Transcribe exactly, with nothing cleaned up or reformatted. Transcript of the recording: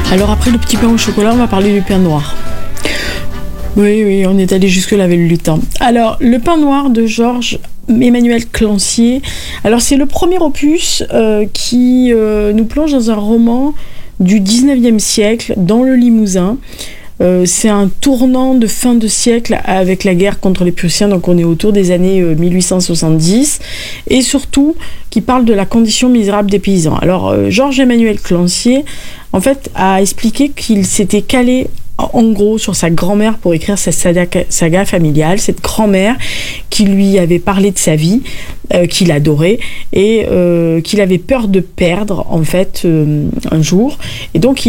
Alors après le petit pain au chocolat, on va parler du pain noir. Oui, oui, on est allé jusque-là avec le lutin. Alors, le pain noir de Georges Emmanuel Clancier. Alors, c'est le premier opus euh, qui euh, nous plonge dans un roman du dix-neuvième siècle, dans le Limousin. Euh, c'est un tournant de fin de siècle avec la guerre contre les Prussiens, donc on est autour des années euh, mille huit cent soixante-dix, et surtout qui parle de la condition misérable des paysans. Alors, euh, Georges Emmanuel Clancier, en fait, a expliqué qu'il s'était calé en gros sur sa grand-mère pour écrire sa saga, saga familiale, cette grand-mère qui lui avait parlé de sa vie, euh, qu'il adorait et euh, qu'il avait peur de perdre en fait euh, un jour, et donc